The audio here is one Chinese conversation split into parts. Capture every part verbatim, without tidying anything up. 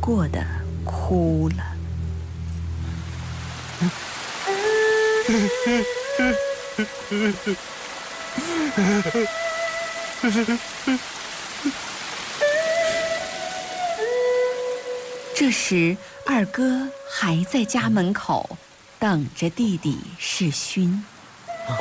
过的哭了。这时，二哥还在家门口等着弟弟世勋。 哦，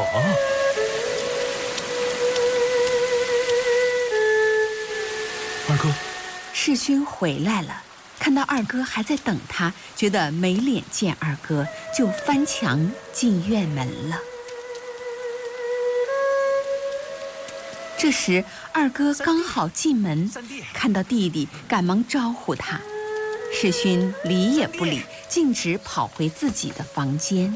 二哥， 世勋回来了，看到二哥还在等他，觉得没脸见二哥，就翻墙进院门了。这时，二哥刚好进门，看到弟弟，赶忙招呼他。世勋理也不理，径直跑回自己的房间。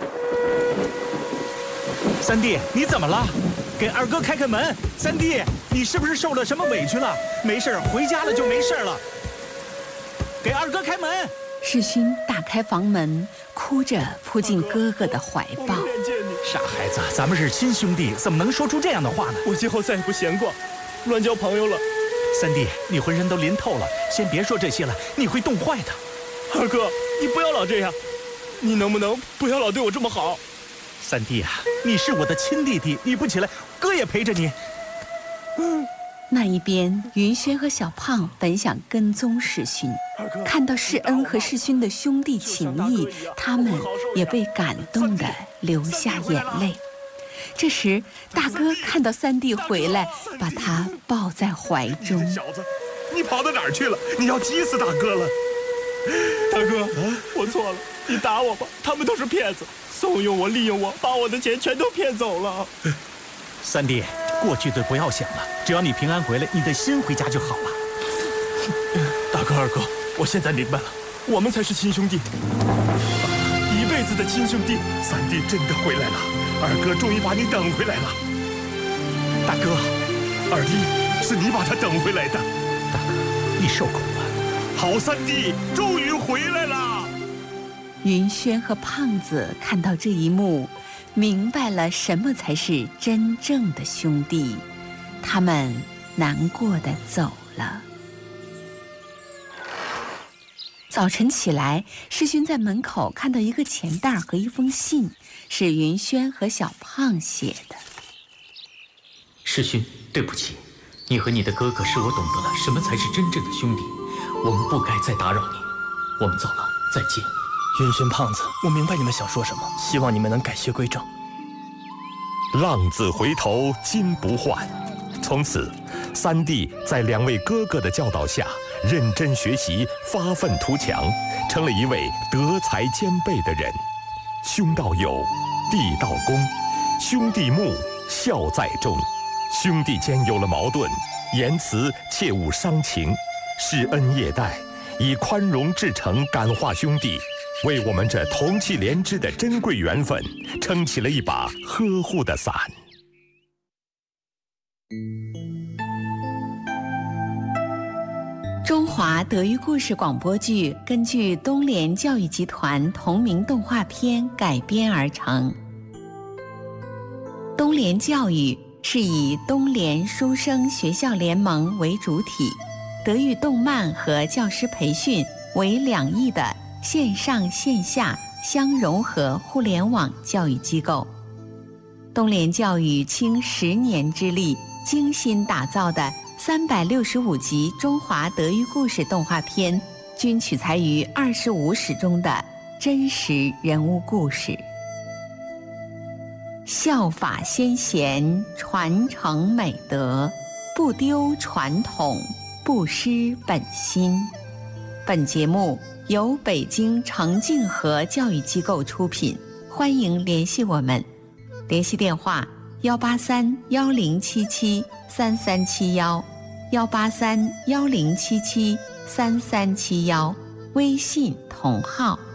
三弟，你怎么了？给二哥开开门！三弟，你是不是受了什么委屈了？没事，回家了就没事了。给二哥开门！ 世勋打开房门，哭着扑进哥哥的怀抱。 傻孩子，咱们是亲兄弟，怎么能说出这样的话呢？ 我今后再也不闲逛，乱交朋友了。 三弟，你浑身都淋透了，先别说这些了，你会冻坏的。 二哥，你不要老这样，你能不能不要老对我这么好？ 三弟啊，你是我的亲弟弟，你不起来，哥也陪着你。 嗯，那一边，云轩和小胖本想跟踪世勋，看到世恩和世勋的兄弟情谊，他们也被感动得流下眼泪。这时，大哥看到三弟回来，把他抱在怀中。 小子，你跑到哪儿去了？你要急死大哥了！ 大哥，我错了，你打我吧，他们都是骗子，怂恿我，利用我，把我的钱全都骗走了。 三弟，过去的不要想了，只要你平安回来，你的心回家就好了。 大哥、二哥，我现在明白了，我们才是亲兄弟，一辈子的亲兄弟。 三弟真的回来了，二哥终于把你等回来了。 大哥， 二弟，是你把他等回来的。 大哥，你受苦了。 好三弟终于回来了。 云轩和胖子看到这一幕，明白了什么才是真正的兄弟，他们难过地走了。早晨起来，世勋在门口看到一个钱袋和一封信，是云轩和小胖写的。 世勋，对不起，你和你的哥哥使我懂得了什么才是真正的兄弟，我们不该再打扰你，我们走了，再见。 云轩、胖子，我明白你们想说什么，希望你们能改邪归正。 浪子回头金不换，从此三弟在两位哥哥的教导下，认真学习，发愤图强，成了一位德才兼备的人。兄道友，弟道恭，兄弟睦，孝在中。兄弟间有了矛盾，言辞切勿伤情，施恩业待，以宽容至诚感化兄弟，为我们这同气连枝的珍贵缘分撑起了一把呵护的伞。 中华德育故事广播剧根据东联教育集团同名动画片改编而成。东联教育是以东联书生学校联盟为主体，德育动漫和教师培训为两翼的线上线下相融合互联网教育机构。东联教育倾十年之力精心打造的三百六十五集中华德育故事动画片，均取材于二十五史中的真实人物故事。效法先贤，传承美德，不丢传统，不失本心。本节目由北京程静和教育机构出品，欢迎联系我们，联系电话幺八三幺零七七三三七幺，幺八三幺零七七三三七幺，微信同号